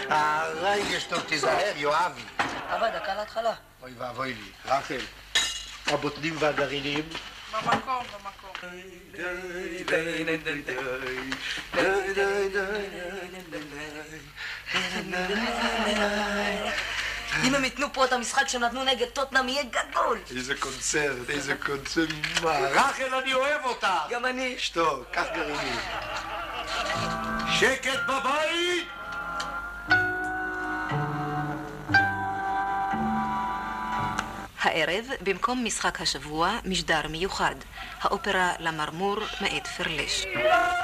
הרגש טוב, תיזהר, יואבי. אבא, דקה להתחלה. אוי ואבוי לי. רחל, הבוטנים והגרעינים. במקום. אם הם ייתנו פה את המשחק שהם נתנו נגד טוטנאם יהיה גדול. איזה קונצרט. מה? רחל, אני אוהב אותך. גם אני. שתוק, קח גרעינים. שקט בבית! הערב, במקום משחק השבוע, משדר מיוחד. האופרה למרמור מאת פרלש.